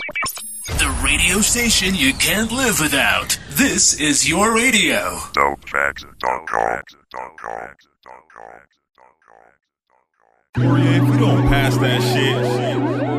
The radio station you can't live without. This is your radio. DopeFacts.com. Poirier, if we don't pass that shit,